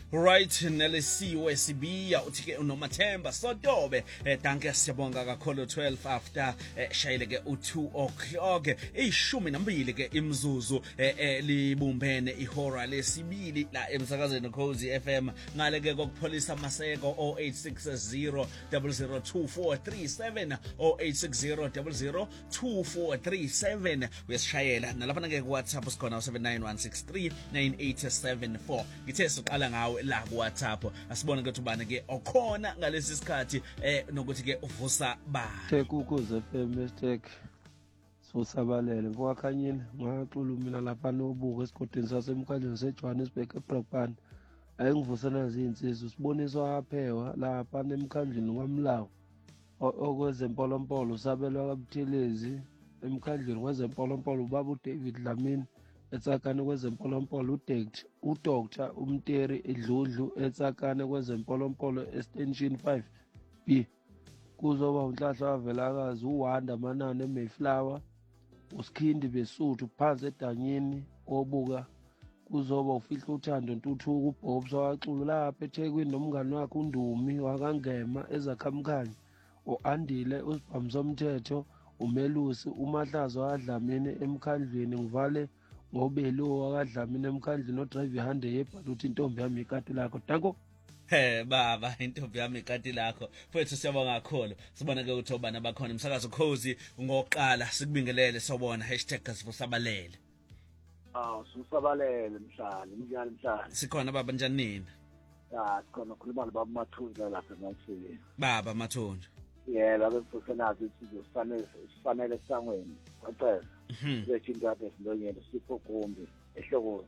Right, nelisiwe sibiya uthi ke unomathemba Sotobe danke siyabonga kakhulu 12 after shayile ke u2 o'clock 12 ke imzuzu libumbene ihora lesibili la emsakazweni Khosi FM ngale ke kokupholisa maseko 0860 002437 0860 002437 uyasishayela nalapha ke ku WhatsApp sikhona 0791639874 ngithe siqala ngawe la ku WhatsApp asibone ukuthi ubani ke okhona ngalesi sikhathi nokuthi ke uvusa ba Khosi FM hashtag sosabalele mfakakhanyile ngaxulu mina lapha nobuko esigodini sasemkhandleni seJohannesburg eBrakpan ayingivusana izinsizwa siboniswa aphewa lapha nemkhandleni kwaMlawu okwezempolompolo sabelwa kabuthelezi emkhandleni kwezempolompolo ubaba uDavid Dlamini etsakane kwezempolompolo uDr Umteri Edludlu etsakane kwezempolompolo extension 5B kuzoba unhlahla wavelakazi uWanda Manane Mayflower uSkhindi Besuthu phansi edanyeni obuka kuzoba ufihla uthando Ntuthuko uBobs waxulu lapha eThekwini nomngane wakhe uNdumi wakangema ezakhamkhanyi uAndile usibhamsomthetho uMelusi uMahlazo waDlamini emkhandlweni ngivale ngobelo wakadlamini emkhandlweni odrive ihande yebhaluthi intombi yami ikati lakho danko baba intombi yami ikati lakho futhi siyabonga kakhulu sibona ke ukuthi obana bakhona umsakazo Khosi ngoqala sikubingelele sobona #asivusabalele sivusabalele mhlali njalo mhlali sikhona baba njani nini sikhona khuluma baba Mathunja lapha ngathi baba Mathunja yebo bekusenazo isizwe sifanele sangweni wacela sechinga ke silonyeni sipho kumbi ehlokozi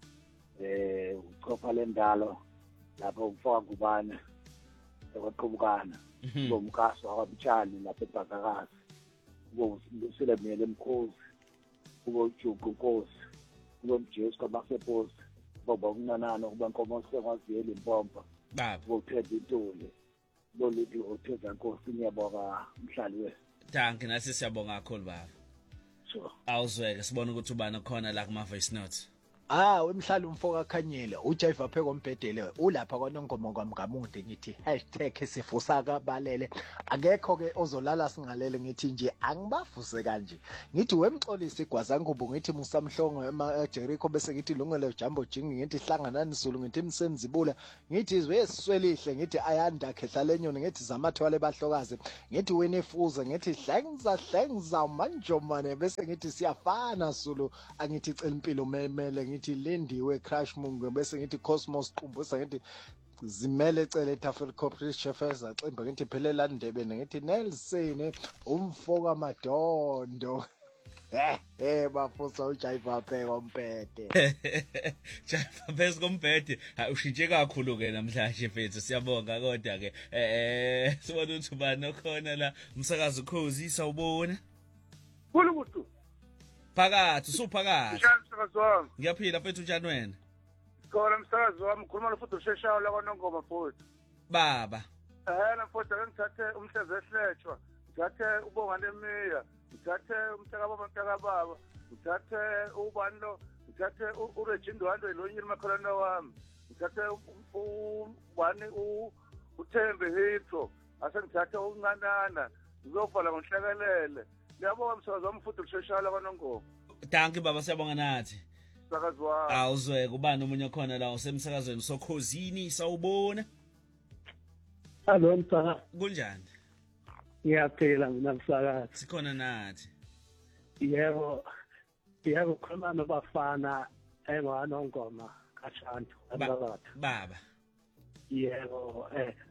uchopha lendalo lapho ufaka kubana ekwaqhubukana bomkaso akabutshani lapha eBhakakazi ubusile mina emkhozi ubojugu Nkosi ubomjesu kaMaseposi boba ukunanana kuba inkomo sekwaziela impompa baba ubothethe intuli bolithi utheza Nkosi ngiyabonga mhlali we danke nasi siyabonga kakhulu baba sure awuzweke sibona ukuthi ubani khona la kuma voice notes wemhlali umfokakhanyile uJaiva pheko mbhedele ulapha kwaNongoma kwaMgamude ngithi #sifusakabalele akekho ke ozolala singalele ngithi nje angibafuse kanje ngithi wemxolisa igwazangubo ngithi musamhlongo eJericho bese ngithi lungelo Jambo Jingi ngithi hlanganani Zulu ngithi Msemzibula ngithi izwe eswelihle ngithi ayanda khehla lenyoni ngithi zamathwale bahlokaze ngithi wenefuze ngithi hlengiza manjomane bese ngithi siyafana Zulu angithi cela impilo memele ngithi Lindiwe Crash Mungu bese ngithi Cosmos Qumbusa ngithi zimele cele Tafel Corporate Chefs aximba ngithi phelela ndebene ngithi Nelson umfoka Madondo bafusa uJaiva pheko mpete Jaiva pheko mpete ushintshe kakhulu ke namhlanje mfethu siyabonga kodwa ke sibona ukuthi ubani okhona la umsakazo Khosi sawubona Khulubutu phakathi usuphakathi njani msakazi wami ngiyaphila mfethu njani wena khona msakazi wami khuluma nofuthi usheshayo la kwaNongoma futhi baba mfowethu ngithathe umhleze ehlechwa ngithathe ubongane emiya ngithathe umtaka baba ngithathe ubani lo ngithathe uRegindwando lonyini makholana wami ngithathe ubani uThembe Hitro asengithathe unganana ngizovala ngonhlekelele ngiyabonga msakazi wami futhi usheshayo la kwaNongoma danke baba siyabonga nathi msakazi wami awuzweke ubani umunye khona la usemsakazweni sokhosini sawubona Hello msakazi kunjani ngiyaphila mina msakazi sikhona nathi yebo khona nabafana engwanongoma kaShantu baba yebo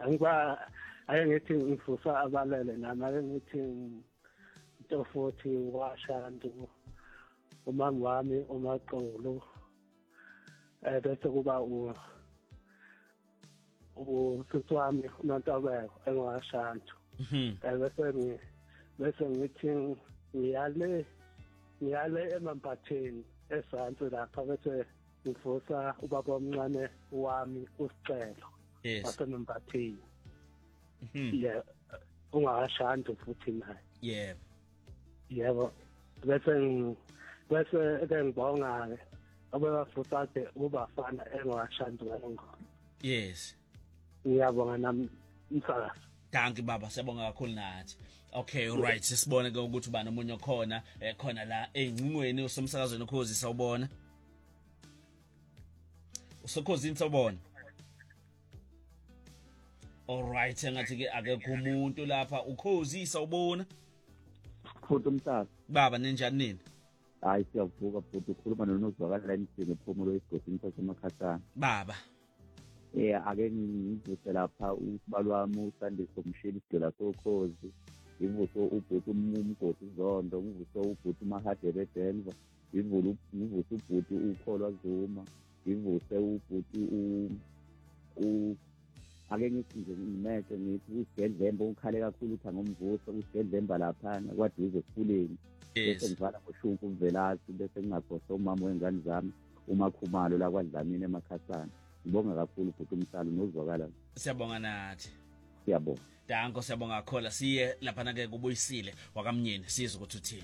ngithi ngifusa abalele nami ngithi futhi waShantu umama wami uMaqolo bese kuba usisi wami uNontabeko engwaShantu bese ngithi ngiyale emambatheni esanti lapha bese ngifusa ubaba omncane wami uSicelo wasemambatheni ungakashantu futhi naye yebo bese ke ngibonga abafuthathe ubafana engwashantu ngalo Yes. Ngiyabonga nami umsakazi. Danke baba, siyabonga kakhulu nathi. Okay, alright, sisibone ke ukuthi ubani omunye khona khona la engcingweni usomsakazweni Ukhozi sawubona. Usokhozini sawubona. Alright, engathi ke akekho umuntu lapha Ukhozi sawubona. Futhi umsakazi. Baba ninjani nini? Hayi siyavuka futhi ukhuluma nonozwakala endlini ephumulo esigodini saseMakhathana. Baba. Ake ngivuse lapha usibalo wami uSandiso Mshini Sigela Sokhozi. Ngivuse ubhuti umgodi Zondo, ngivuse ubhuti uMahadebe Denver, ngivuse ubhuti uKholwa Zuma, ngivuse ubhuti ake ngithi nje ngimeke ngithi uSigedlemba ukhale kakhulu uthi angomvuso uSigedlemba lapha kwaduze esifuleni. Bese ngivala ngoShunku uVelasi bese ngingakhosa umama wengane zami uMakhumalo la kwaDlamini eMakhathana. Ngibonga kakhulu futhi umsalo nozwakala. Siyabonga nathi. Siyabonga. Danko siyabonga kakhulu. Siye lapha ke kuBuyisile wakamnyeni sizwe ukuthi uthini.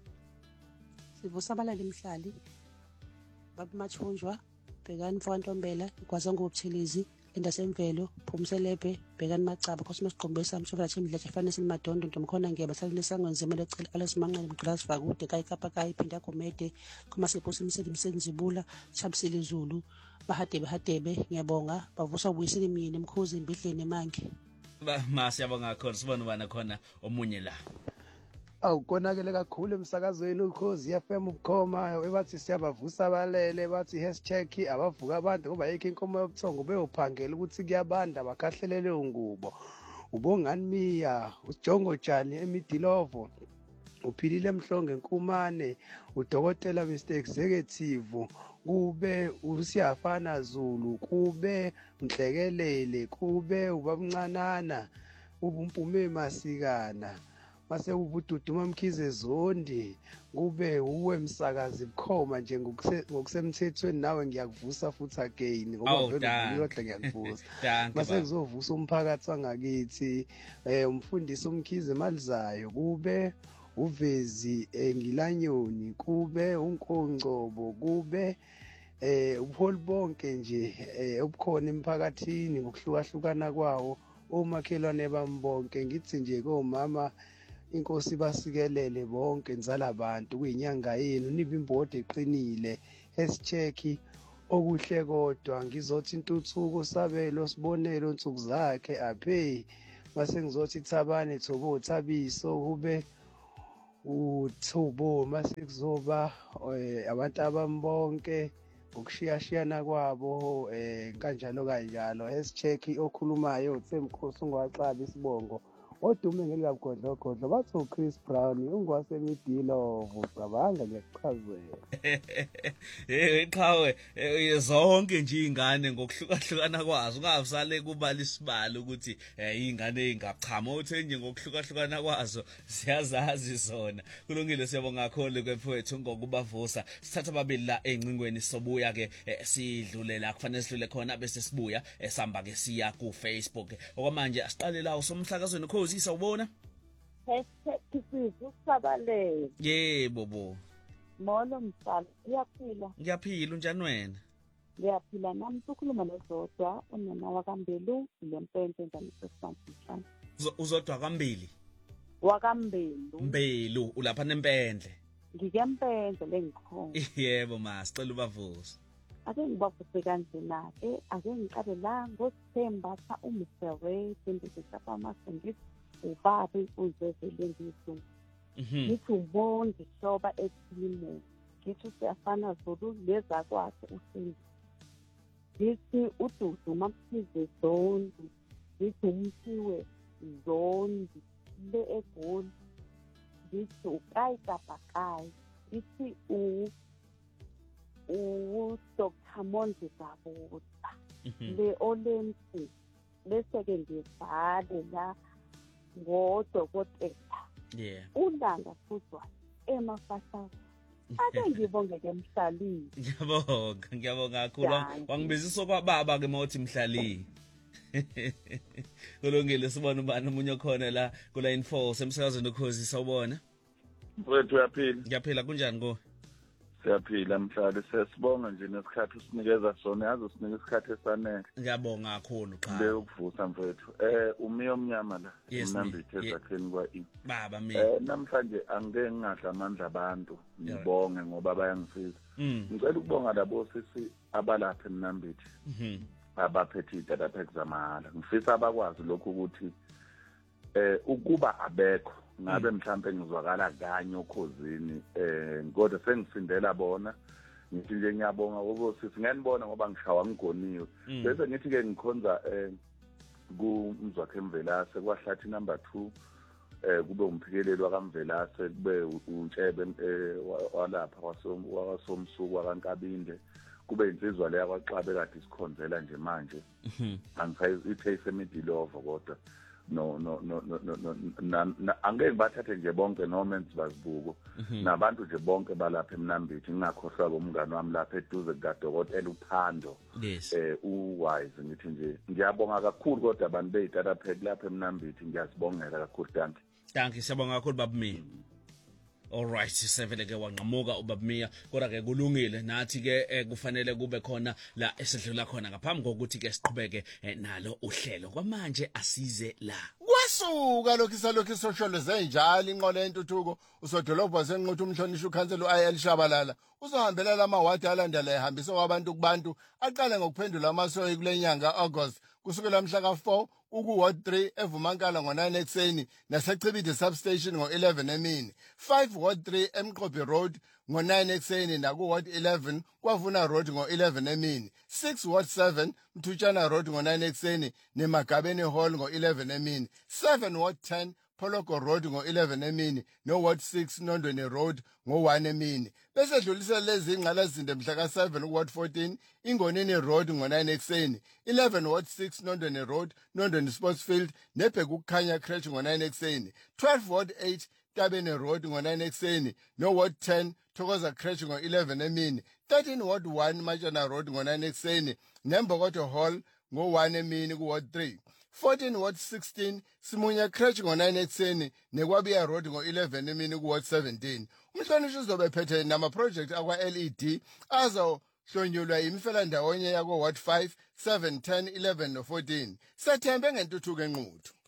Sivusabalala imhlali. Baba Mathunjwa, Bhekani Mfwantombela, Igwaza ngobuthilizi, Endasemvelo, Phumselebe, Bhekani Macaba, Cosmos Gqombesa, Mshovala Chimdla Chafana Silimadondo, Ntomkhona Ngiyaba Salile Sangweni Zemele Cela Alex Manqele Mgras Vakude Kai Kapa Kai Phinda Komede, Khoma Sephosi Msebenzibula, Chabisile Zulu, Bahadebe ngiyabonga, bavusa ubuyisile mina Mkhozi Imbihleni eMangi. Ma siyabonga kakhulu sibona ubana khona omunye la. Awukonakele kakhulu emsakazweni Ukhozi FM ubukhoma ebathi siyabavusa abalele bathi #, abavuka abantu ngoba yikho inkomo yobuthongo beyophangela ukuthi kuyabanda bakhahlelele ngubo. Ubongani Miya, uJongo Jani eMidilovo, uphilile Mhlonge Nkumane, udokotela Mr Executive, kube uSiyafana Zulu, kube Mhlekelele, kube ubamncanana, ubumpume Masikana, mase ubududuma Mkhize Zondi, kube uwe msakazi bukhoma nje ngokusemthethweni nawe ngiyakuvusa futhi again ngoba vele uyodla ngiyakuvusa. Mase kuzovusa umphakathi wangakithi, umfundisi uMkhize Malizayo, kube uVezi Ngilanyoni, kube uNkonccobo, kube ubuholi bonke nje obukhona emphakathini ngokuhlukahlukana kwawo, omakhelwane bambonke ngithi nje komama inkosi basikelele bonke nizala abantu kuyinyanga yenu nibe imbodi eqinile #, okuhle kodwa ngizothi intuthuko sabelo sibonelo insuku zakhe aphe, mase ngizothi Thabane Thobo Thabiso, kube uThobo mase kuzoba abantu abambonke ukushiyashiyana kwabo kanjalo #, okhulumayo uThemkhosi ungwaxabi Sibongo, odume ngelikagodlo bathi uChris Brown ungwaseMidilovo cabanga ngiyachazela. Eqhawe zonke nje izingane ngokuhlukahlukana kwazo ungavusale kubala isibalo ukuthi izingane ezingachama uthe nje ngokuhlukahlukana kwazo siyazazi zona. Kulungile siyabonga kakhulu kwethu ngokubavusa. Sithatha babili la engcingweni sobuya ke sidlule la kufanele sidlule khona bese sibuya sihamba ke siya ku Facebook. Okwamanje asiqale la usomhlakazweni Ukhozi sawubona? #Sisabalele. Yebo bo. Molo msala, uyaphila? Ngiyaphila unjani wena? Ngiyaphila nami ukhuluma noZodwa unina waKambelu lempente njani sesifanele. Uzodwa kaMbili? WaKambelu. Mbelu ulapha nempendle. Ngikempendle lengikhona. Yebo ma, sicela ubavusa. Ake ngibavuse kanjena ke ake ngiqale la ngoSeptember cha uMr Ray 26 amasengithi ubabi uzezele ngithi. Ngithi ubonke hloba ethini. Ngithi Siyafana Zulu leza kwakhe uSindi. Ngithi uDudu Maphize Zondi. Ngithi uMthiwe Zondi le eGoli. Ngithi uKayi Kapakai. Ngithi Dr. Monzi Zabuza le Olensi bese ke ngivale la ngodokotela uLanga Fuzwa eMafasa. Ake ngibonge ke Mhlalini. Ngiyabonga kakhulu wangibizisa kwababa ke mawuthi Mhlalini. Kulungile sibona ubani umunye khona la ku line 4 semsakazweni Ukhozi sawubona? Wethu uyaphila? Ngiyaphila kunjani go? Siyaphila mhlali sesibonga nje nesikhathi usinikeza sona yazi usinika isikhathi esanele. Ngiyabonga kakhulu cha. Beyokuvusa mfethu. Umiyo omnyama la. Mnambithi ezakheni kwa Baba mi. Namhlanje angeke ngadla amandla abantu ngibonge ngoba bayangisiza. Ngicela ukubonga labo sisi abalapha eMnambithi. Abaphethe idataphex zamahhala. Ngifisa abakwazi lokho ukuthi ukuba abekho ngabe mhlambe ngizwakala kanye okhozini kodwa sengisindela bona ngithi nje ngiyabonga ngoba sisi ngiyanibona ngoba ngishawa ngigoniwe bese ngithi ke ngikhonza kumzwakhe Mvelase kwahlathi number 2 kube umphikeleli wakamvelase kube untshebe walapha kwasomsuku wakaNkabinde kube insizwa leya kwaXabe kade isikhonzela nje manje angisayizi ithe Midilova kodwa no angeke bathathe nje bonke nomenzi bazibuko nabantu nje bonke balapha eMnambithi ngingakhohlwa komngane wami lapha eduze kuDokotela uPhando uwise ngithi nje ngiyabonga kakhulu kodwa abantu beyitataphex lapha eMnambithi ngiyasibongela kakhulu danki siyabonga kakhulu baba mi. Alright sivele ke wanqamuka ubaba Mia kodwa ke kulungile nathi ke kufanele kube khona la esedlula khona ngaphambi kokuthi ke siqhubeke nalo uhlelo kwamanje asize la kwasuka lokhu isosholeze njalo inqola yentuthuko usodolobha senquthu umhlonishwa ukhansela uIL Shabalala uzohambela lamawadi alandela ehambisa kwabantu kubantu aqale ngokuphendula amasoyi kulenyanga August kusukela mhla ka4 Ward 3 eVumankala ngo9 ekseni naseChibide substation ngo11 emini 5 Ward 3 eMqobi Road ngo9 ekseni nakuWard 11 kwaVuna Road ngo11 emini 6 Ward 7 Mthutshana Road ngo9 ekseni neMagabeni Hall ngo11 emini 7 Ward 10 Poloko Road ngo11 emini no Ward 6 Nondweni Road ngo1 emini bese dlulisela lezi ingqalazinde mhla ka7 Ward 14 Ingonini Road ngo9 ekseni 11 Ward 6 Nondweni Road Nondweni Sportsfield nebheka ukukhanya Crèche ngo9 ekseni 12 Ward 8 Tabene Road ngo9 ekseni no Ward 10 Thokoza Crèche ngo11 emini 13 Ward 1 Machana Road ngo9 ekseni neMbokodo Hall ngo1 emini kuWard 3 14 Ward 16 Simunya Crèche ngo9 ekseni neKwabiya Road ngo11 emini kuWard 17 umhlonishwa uzobe phethe nama project akwa LED azohlonyulwa imifela ndawonye yakwa Ward 5 7 10 11 no 14 sethembe ngentuthuko enquthu